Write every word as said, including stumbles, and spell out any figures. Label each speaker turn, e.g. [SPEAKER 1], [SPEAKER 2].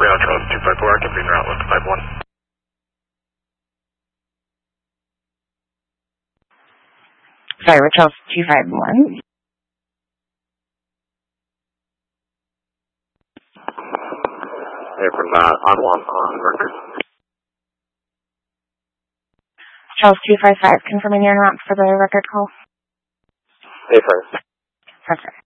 [SPEAKER 1] Ground Charles two five four, active green route one five one.
[SPEAKER 2] Sorry, we're Charles two five one.
[SPEAKER 1] Hey, from uh, on one on record.
[SPEAKER 2] Charles two five five, confirming your route for the record call.
[SPEAKER 1] Hey, first.
[SPEAKER 2] Perfect.